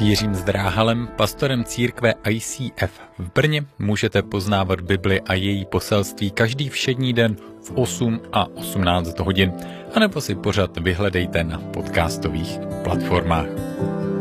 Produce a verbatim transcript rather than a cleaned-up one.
Jiřím Zdráhalem, pastorem církve I C F v Brně, můžete poznávat Bibli a její poselství každý všední den v osm a osmnáct hodin, anebo si pořad vyhledejte na podcastových platformách.